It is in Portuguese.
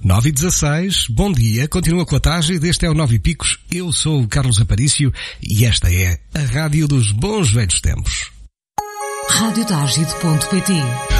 9h16, bom dia, continua com a Tágide, este é o 9 e Picos, eu sou o Carlos Aparício e esta é a Rádio dos Bons Velhos Tempos. Radiotágide.pt